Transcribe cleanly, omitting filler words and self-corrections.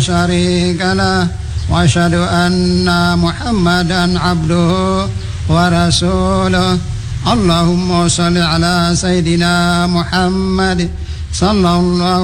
شريك له وأشهد أن محمدا عبده ورسوله اللهم صل على سيدنا محمد صلى الله